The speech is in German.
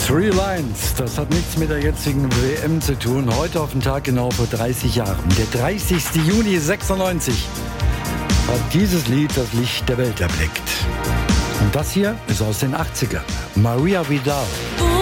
Three Lines, das hat nichts mit der jetzigen WM zu tun. Heute auf den Tag genau vor 30 Jahren, der 30. Juni 96, hat dieses Lied das Licht der Welt erblickt. Und das hier ist aus den 80ern. Maria Vidal.